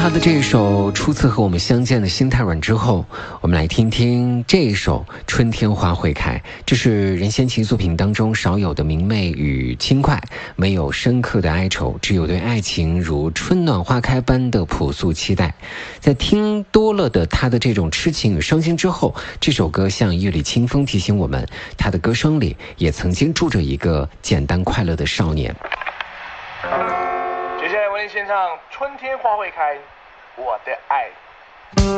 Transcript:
他的这一首初次和我们相见的心太软之后，我们来听听这一首春天花会开。这是任贤齐作品当中少有的明媚与轻快，没有深刻的哀愁，只有对爱情如春暖花开般的朴素期待。在听多了的他的这种痴情与伤心之后，这首歌像一缕清风提醒我们，他的歌声里也曾经住着一个简单快乐的少年。 接下来为您献唱《春天花会开》，我的爱。